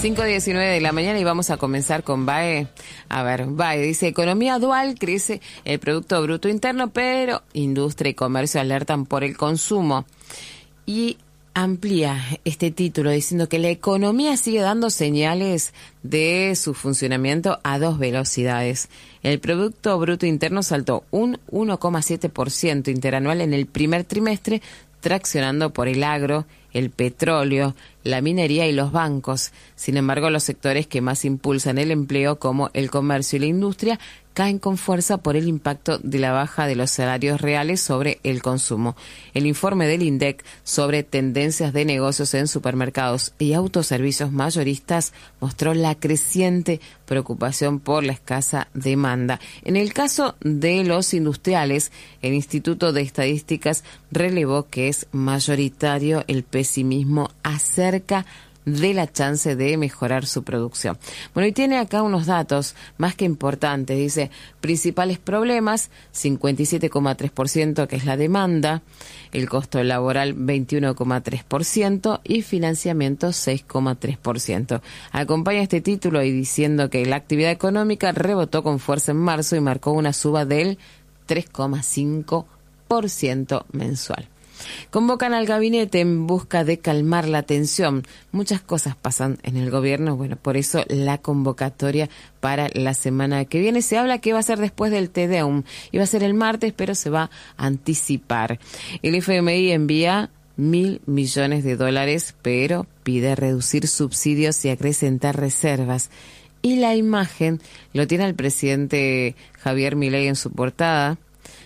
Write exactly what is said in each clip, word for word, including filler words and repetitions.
cinco diecinueve de la mañana y vamos a comenzar con B A E. A ver, B A E dice, economía dual, crece el Producto Bruto Interno, pero industria y comercio alertan por el consumo. Y amplía este título diciendo que la economía sigue dando señales de su funcionamiento a dos velocidades. El Producto Bruto Interno saltó un uno coma siete por ciento interanual en el primer trimestre, traccionando por el agro, el petróleo, la minería y los bancos. Sin embargo, los sectores que más impulsan el empleo, como el comercio y la industria, caen con fuerza por el impacto de la baja de los salarios reales sobre el consumo. El informe del INDEC sobre tendencias de negocios en supermercados y autoservicios mayoristas mostró la creciente preocupación por la escasa demanda. En el caso de los industriales, el Instituto de Estadísticas relevó que es mayoritario el pesimismo acerca de la chance de mejorar su producción. Bueno, y tiene acá unos datos más que importantes. Dice, principales problemas, cincuenta y siete coma tres por ciento, que es la demanda, el costo laboral veintiuno coma tres por ciento y financiamiento seis coma tres por ciento. Acompaña este título y diciendo que la actividad económica rebotó con fuerza en marzo y marcó una suba del tres coma cinco por ciento mensual. Convocan al gabinete en busca de calmar la tensión. Muchas cosas pasan en el gobierno, bueno, por eso la convocatoria para la semana que viene. Se habla que va a ser después del Te Deum. Iba a ser el martes, pero se va a anticipar. El F M I envía mil millones de dólares, pero pide reducir subsidios y acrecentar reservas. Y la imagen lo tiene el presidente Javier Milei en su portada.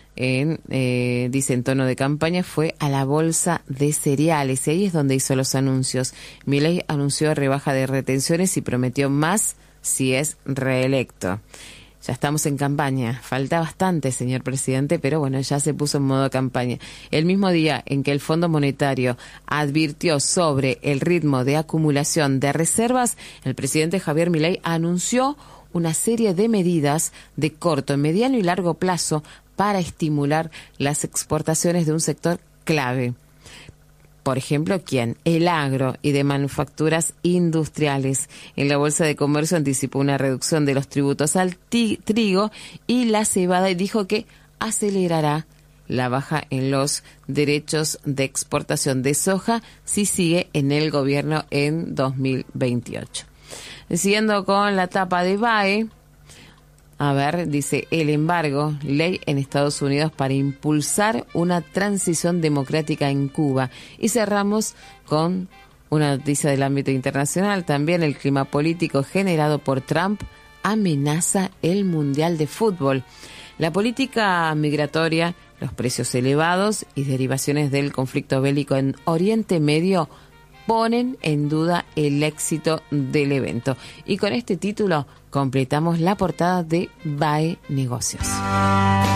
En, eh, dice en tono de campaña, fue a la bolsa de cereales y ahí es donde hizo los anuncios. Milei anunció rebaja de retenciones y prometió más si es reelecto. Ya estamos en campaña, falta bastante, señor presidente, pero bueno, ya se puso en modo campaña. El mismo día en que el Fondo Monetario advirtió sobre el ritmo de acumulación de reservas, el presidente Javier Milei anunció una serie de medidas de corto, mediano y largo plazo para estimular las exportaciones de un sector clave. Por ejemplo, ¿quién? El agro y de manufacturas industriales. En la Bolsa de Comercio anticipó una reducción de los tributos al trigo y la cebada y dijo que acelerará la baja en los derechos de exportación de soja si sigue en el gobierno en dos mil veintiocho. Siguiendo con la tapa de B A E, a ver, dice, el embargo, ley en Estados Unidos para impulsar una transición democrática en Cuba. Y cerramos con una noticia del ámbito internacional. También el clima político generado por Trump amenaza el Mundial de Fútbol. La política migratoria, los precios elevados y derivaciones del conflicto bélico en Oriente Medio ponen en duda el éxito del evento. Y con este título completamos la portada de B A E Negocios.